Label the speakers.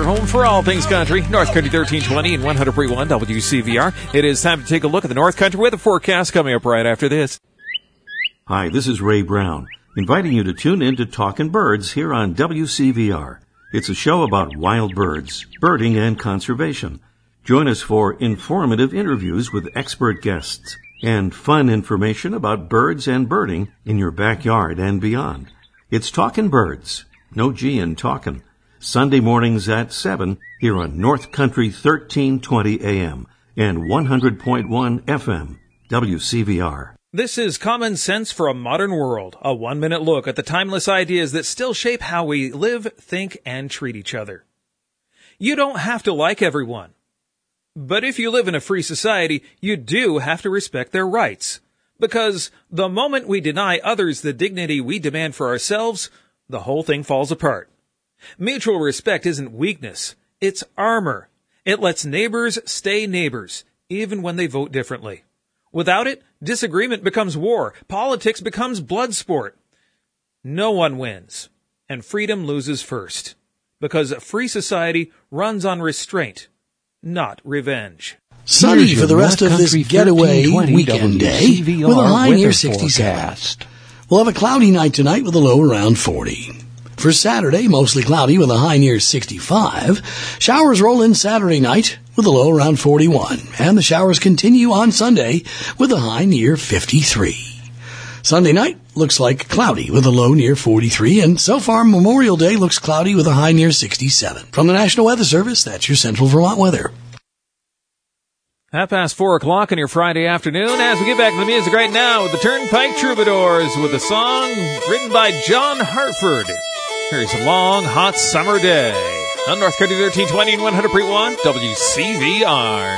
Speaker 1: home for all things country. North Country 1320 and 100.1 WCVR. It is time to take a look at the North Country weather forecast coming up right after this.
Speaker 2: Hi, this is Ray Brown, inviting you to tune in to Talkin' Birds here on WCVR. It's a show about wild birds, birding, and conservation. Join us for informative interviews with expert guests and fun information about birds and birding in your backyard and beyond. It's Talkin' Birds, no G in talkin'. Sunday mornings at 7 here on North Country 1320 AM and 100.1 FM, WCVR.
Speaker 1: This is Common Sense for a Modern World, a 1-minute look at the timeless ideas that still shape how we live, think, and treat each other. You don't have to like everyone. But if you live in a free society, you do have to respect their rights. Because the moment we deny others the dignity we demand for ourselves, the whole thing falls apart. Mutual respect isn't weakness, it's armor. It lets neighbors stay neighbors, even when they vote differently. Without it, disagreement becomes war, politics becomes blood sport. No one wins, and freedom loses first. Because a free society runs on restraint, not revenge.
Speaker 3: Sunny for the rest of this getaway weekend day with a high near 67. We'll have a cloudy night tonight with a low around 40. For Saturday, mostly cloudy with a high near 65. Showers roll in Saturday night with a low around 41. And the showers continue on Sunday with a high near 53. Sunday night looks like cloudy with a low near 43. And so far, Memorial Day looks cloudy with a high near 67. From the National Weather Service, that's your Central Vermont weather.
Speaker 1: 4:30 on your Friday afternoon as we get back to the music right now with the Turnpike Troubadours with a song written by John Hartford. Here's a long, hot summer day on North Country 1320 and 100.1 WCVR.